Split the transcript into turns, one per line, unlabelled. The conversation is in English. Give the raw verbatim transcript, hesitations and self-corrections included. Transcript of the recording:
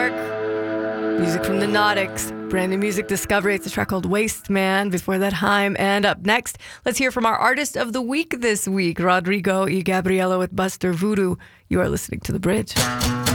York. Music from the Nautics. Brand new music discovery. It's a track called Waste Man. Before that, Haim. And up next, let's hear from our artist of the week this week, Rodrigo y Gabriela with Buster Voodoo. You are listening to The Bridge.